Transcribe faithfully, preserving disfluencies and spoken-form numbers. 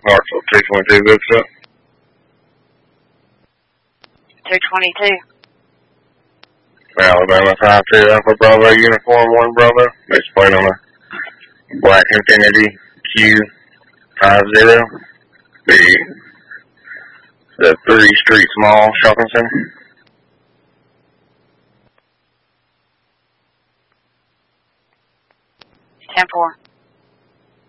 Hartsville two twenty-two, good stuff. two twenty-two. Alabama five two Alpha Bravo, Uniform one Bravo. Base plate on a black Infiniti Q fifty. The, the three Street Mall Shopping Center. ten four.